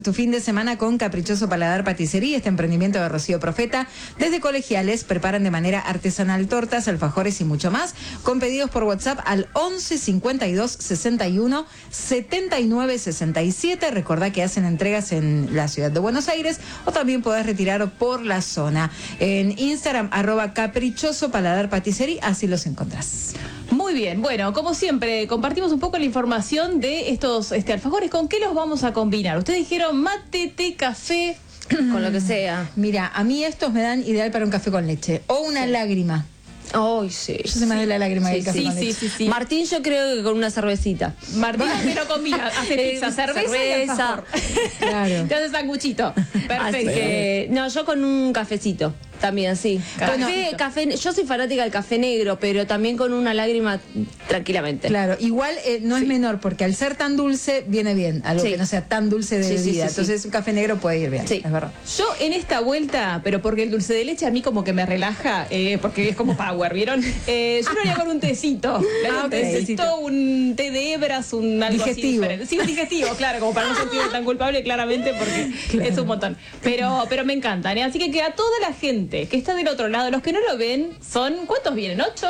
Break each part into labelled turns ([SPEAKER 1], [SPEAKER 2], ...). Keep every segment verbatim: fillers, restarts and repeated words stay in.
[SPEAKER 1] Tu fin de semana con Caprichoso Paladar Paticería, este emprendimiento de Rocío Profeta. Desde Colegiales preparan de manera artesanal tortas, alfajores y mucho más, con pedidos por WhatsApp al once cincuenta y dos sesenta y uno setenta y nueve sesenta y siete. Recordá que hacen entregas en la ciudad de Buenos Aires o también podés retirar por la zona. En Instagram, arroba Caprichoso Paladar Paticería, así los encontrás.
[SPEAKER 2] Muy bien, bueno, como siempre, compartimos un poco la información de estos este, alfajores. ¿Con qué los vamos a combinar? Ustedes dijeron mate, té, café,
[SPEAKER 3] con lo que sea.
[SPEAKER 1] Mira, a mí estos me dan ideal para un café con leche o una sí. lágrima.
[SPEAKER 3] Ay, sí.
[SPEAKER 1] Yo se me da la lágrima
[SPEAKER 3] sí,
[SPEAKER 1] del café
[SPEAKER 3] sí,
[SPEAKER 1] con
[SPEAKER 3] sí,
[SPEAKER 1] leche.
[SPEAKER 3] sí, sí. Martín, yo creo que con una cervecita.
[SPEAKER 2] Martín me lo combina, hace pizza, cerveza, cerveza y alfajor.
[SPEAKER 1] Claro.
[SPEAKER 2] Te hace sanguchito. Perfecto.
[SPEAKER 3] Que, no, yo con un cafecito. También, sí. Café, café, yo soy fanática del café negro, pero también con una lágrima tranquilamente.
[SPEAKER 1] Claro, igual eh, no
[SPEAKER 3] sí.
[SPEAKER 1] es menor, porque al ser tan dulce viene bien, algo sí. que no sea tan dulce de sí, bebida. Sí, sí, Entonces sí. un café negro puede ir bien,
[SPEAKER 3] sí.
[SPEAKER 1] es verdad.
[SPEAKER 2] Yo en esta vuelta, pero porque el dulce de leche a mí como que me relaja, eh, porque es como power, ¿vieron? Eh, yo lo haría con un tecito. Ah, okay. Un tecito, un té de hebras, un algo
[SPEAKER 1] digestivo.
[SPEAKER 2] así diferente. Sí, un digestivo, claro, como para no sentirme tan culpable, claramente, porque claro. es un montón. Pero, pero me encantan, ¿eh? Así que, que a toda la gente que está del otro lado, los que no lo ven, son, ¿cuántos vienen? ¿Ocho?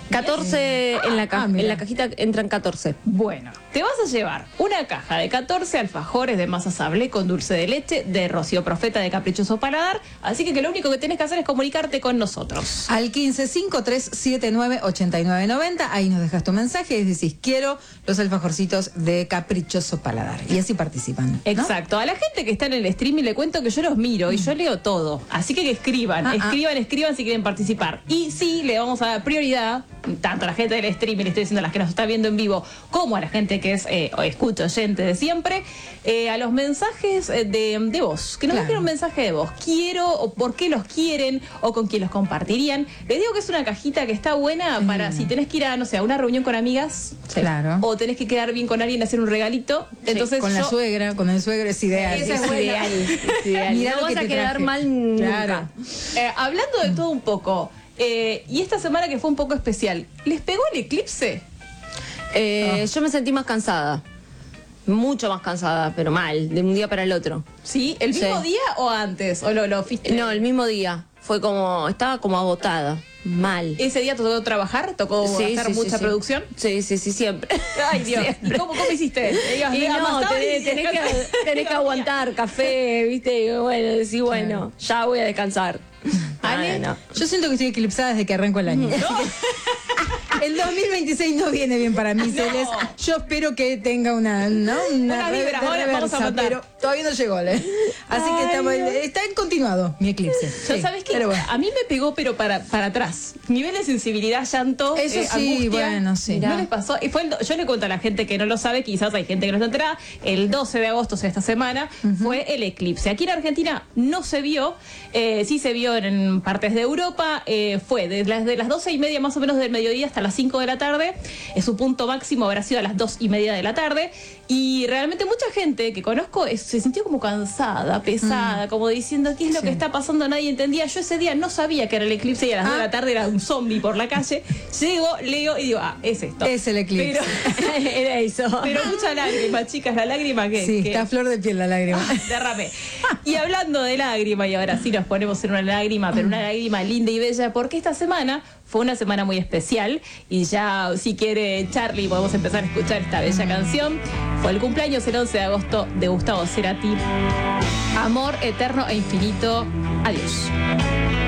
[SPEAKER 3] catorce ah, en, la ca ah, en la cajita entran catorce.
[SPEAKER 2] Bueno, te vas a llevar una caja de catorce alfajores de masa sablé con dulce de leche de Rocío Profeta de Caprichoso Paladar. Así que, que lo único que tenés que hacer es comunicarte con nosotros.
[SPEAKER 1] Al quince cincuenta y tres setenta y nueve ochenta y nueve noventa, ahí nos dejas tu mensaje y decís, quiero los alfajorcitos de Caprichoso Paladar. Y así participan, ¿no?
[SPEAKER 2] Exacto. A la gente que está en el streaming le cuento que yo los miro y yo leo todo. Así que que escriban, ah, escriban, ah. escriban si quieren participar. Y sí, le vamos a dar prioridad tanto a la gente del streaming, estoy diciendo a las que nos está viendo en vivo, como a la gente que es eh, o escucha, oyente de siempre, eh, a los mensajes de, de voz, que nos claro. dejen un mensaje de voz. Quiero, o por qué los quieren, o con quién los compartirían. Les digo que es una cajita que está buena para mm. si tenés que ir a, no sé, a una reunión con amigas,
[SPEAKER 1] claro.
[SPEAKER 2] o tenés que quedar bien con alguien, hacer un regalito.
[SPEAKER 1] Sí,
[SPEAKER 2] entonces
[SPEAKER 1] con
[SPEAKER 2] yo,
[SPEAKER 1] la suegra, con el suegro es ideal.
[SPEAKER 3] Esa es, es ideal. Es ideal.
[SPEAKER 1] Mirá
[SPEAKER 3] no vas a quedar traje. mal nunca.
[SPEAKER 1] Claro.
[SPEAKER 2] Eh, hablando de todo un poco, Eh, y esta semana que fue un poco especial, ¿les pegó el eclipse?
[SPEAKER 3] Eh, oh. Yo me sentí más cansada. Mucho más cansada, pero mal, de un día para el otro.
[SPEAKER 2] ¿Sí? ¿El mismo sí. día o antes? ¿O lo, lo fuiste?
[SPEAKER 3] No, el mismo día. Fue como, estaba como agotada. Mal.
[SPEAKER 2] ¿Ese día te tocó trabajar? ¿Tocó
[SPEAKER 3] sí,
[SPEAKER 2] hacer
[SPEAKER 3] sí,
[SPEAKER 2] mucha
[SPEAKER 3] sí,
[SPEAKER 2] producción?
[SPEAKER 3] Sí, sí, sí, siempre.
[SPEAKER 2] Ay, Dios.
[SPEAKER 3] Siempre.
[SPEAKER 2] ¿Y cómo, cómo hiciste?
[SPEAKER 3] Ibas, y no, tenés, tenés, que, tenés que aguantar café, ¿viste? Y bueno, decís, bueno, ya voy a descansar.
[SPEAKER 1] Ale, no. Yo siento que estoy eclipsada desde que arranco el año. ¿No? El dos mil veintiséis no viene bien para mí, no. Celes. Yo espero que tenga una, ¿no? una,
[SPEAKER 2] una
[SPEAKER 1] re,
[SPEAKER 2] vibra,
[SPEAKER 1] reversa,
[SPEAKER 2] vamos a
[SPEAKER 1] pero todavía no llegó, ¿eh? Así Ay, que estamos, está en continuado mi eclipse.
[SPEAKER 2] Yo
[SPEAKER 1] sí,
[SPEAKER 2] sabes que bueno. a mí me pegó, pero para, para atrás. Nivel de sensibilidad, llanto,
[SPEAKER 1] eso
[SPEAKER 2] eh,
[SPEAKER 1] sí,
[SPEAKER 2] angustia.
[SPEAKER 1] bueno, sí.
[SPEAKER 2] ¿No les pasó? Y fue el, yo le cuento a la gente que no lo sabe, quizás hay gente que no está enterada. El doce de agosto, o sea, esta semana, uh-huh. fue el eclipse. Aquí en Argentina no se vio, eh, sí se vio en, en partes de Europa, eh, fue desde las, de las doce y media más o menos del mediodía hasta las cinco de la tarde. Eh, su punto máximo habrá sido a las dos y media de la tarde. Y realmente mucha gente que conozco es, se sintió como cansada, pesada, mm. como diciendo, ¿qué es lo sí. que está pasando? Nadie entendía. Yo ese día no sabía que era el eclipse y a las ah. dos de la tarde era un zombie por la calle. Llego, leo y digo, ah, es esto.
[SPEAKER 1] Es el eclipse.
[SPEAKER 2] Pero, era eso. Pero mucha lágrima, chicas, la lágrima que...
[SPEAKER 1] Sí,
[SPEAKER 2] que,
[SPEAKER 1] está a flor de piel la lágrima.
[SPEAKER 2] Derramé. Y hablando de lágrima, y ahora sí nos ponemos en una lágrima, pero una lágrima linda y bella, porque esta semana fue una semana muy especial y ya, si quiere Charlie, podemos empezar a escuchar esta bella canción. Fue el cumpleaños el once de agosto de Gustavo Cerati. Amor eterno e infinito. Adiós.